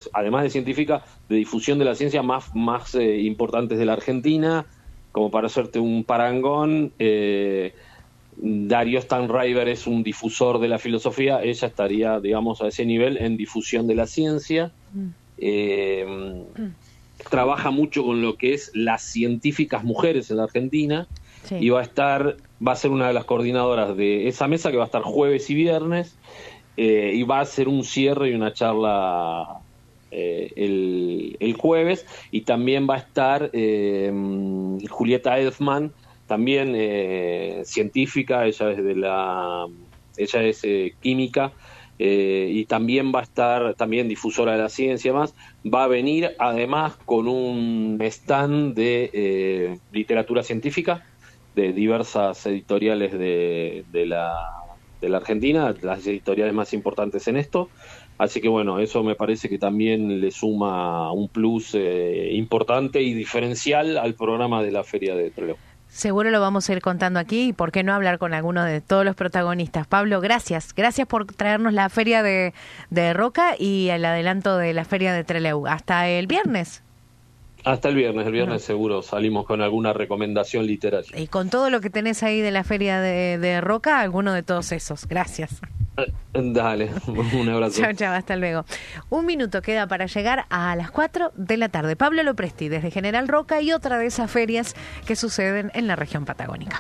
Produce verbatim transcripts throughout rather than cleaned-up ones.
además de científica, de difusión de la ciencia más, más eh, importantes de la Argentina. Como para hacerte un parangón, eh, Darío Stanraiver es un difusor de la filosofía, ella estaría, digamos, a ese nivel en difusión de la ciencia. Mm. Eh, mm. Trabaja mucho con lo que es las científicas mujeres en la Argentina, sí. Y va a estar, va a ser una de las coordinadoras de esa mesa, que va a estar jueves y viernes, eh, y va a hacer un cierre y una charla eh, el, el jueves, y también va a estar eh, Julieta Elfman, también eh, científica, ella es de la, ella es eh, química, eh, y también va a estar, también difusora de la ciencia más, va a venir además con un stand de eh, literatura científica, de diversas editoriales de, de la de la Argentina, las editoriales más importantes en esto, así que bueno, eso me parece que también le suma un plus eh, importante y diferencial al programa de la Feria de Trelew. Seguro lo vamos a ir contando aquí, y por qué no hablar con alguno de todos los protagonistas. Pablo, gracias. Gracias por traernos la Feria de, de Roca y el adelanto de la Feria de Trelew. Hasta el viernes. Hasta el viernes, el viernes no. Seguro salimos con alguna recomendación literaria. Y con todo lo que tenés ahí de la Feria de, de Roca, alguno de todos esos. Gracias. Dale, un abrazo. Chao, chao, hasta luego. Un minuto queda para llegar a las cuatro de la tarde. Pablo Lopresti, desde General Roca, y otra de esas ferias que suceden en la región patagónica.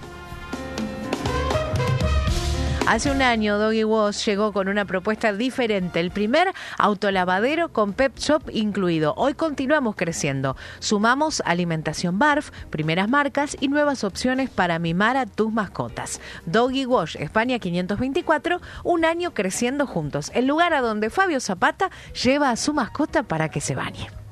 Hace un año, Doggy Wash llegó con una propuesta diferente, el primer autolavadero con pet shop incluido. Hoy continuamos creciendo. Sumamos alimentación barf, primeras marcas y nuevas opciones para mimar a tus mascotas. Doggy Wash, España quinientos veinticuatro, un año creciendo juntos. El lugar a donde Fabio Zapata lleva a su mascota para que se bañe.